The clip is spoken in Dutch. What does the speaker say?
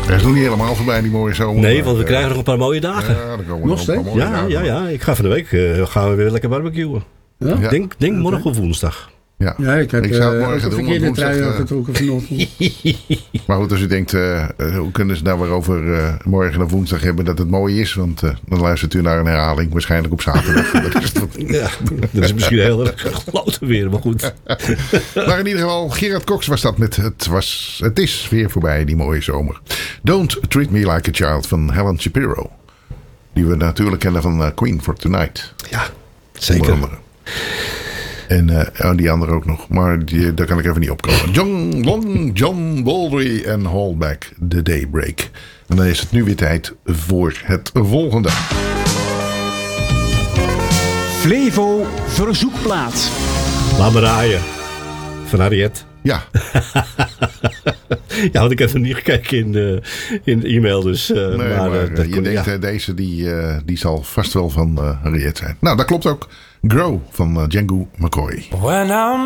Het is nog niet helemaal voorbij, die mooie zomer. Nee, want we krijgen nog een paar mooie dagen. Ja, dan komen nog een paar mooie dagen. Ja. Ik ga van de week gaan we weer lekker barbecuen. Ja? Ja. Denk morgen of woensdag. Ja. Ja, ik heb zou het ook morgen een doen, verkeerde want trui woensdag, aangetrokken vanochtend. Maar goed, als u denkt, hoe kunnen ze nou weer over morgen of woensdag hebben dat het mooi is? Want dan luistert u naar een herhaling, waarschijnlijk op zaterdag. Ja, dat is misschien heel erg klote weer, maar goed. Maar in ieder geval, Gerard Cox was dat met het is weer voorbij, die mooie zomer. Don't Treat Me Like a Child van Helen Shapiro. Die we natuurlijk kennen van Queen for Tonight. Ja, zeker. Onder andere. En die andere ook nog. Maar daar kan ik even niet opkomen. John Baldry en Hold Back the Daybreak. En dan is het nu weer tijd voor het volgende. Flevo verzoekplaat. Laat me raaien. Van Harriet. Ja, Ja, had ik even niet gekeken in de e-mail. Dus, maar je denkt deze die zal vast wel van Harriet zijn. Nou, dat klopt ook. Grow van Django McCoy. When I'm